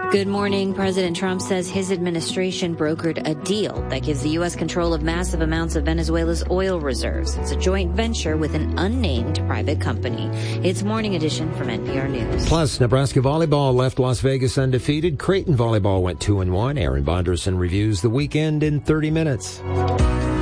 Good morning. President Trump says his administration brokered a deal that gives the U.S. control of massive amounts of Venezuela's oil reserves. It's a joint venture with an unnamed private company. It's Morning Edition from NPR News. Plus, Nebraska volleyball left Las Vegas undefeated. Creighton volleyball went 2-1. Aaron Bonderson reviews the weekend in 30 minutes.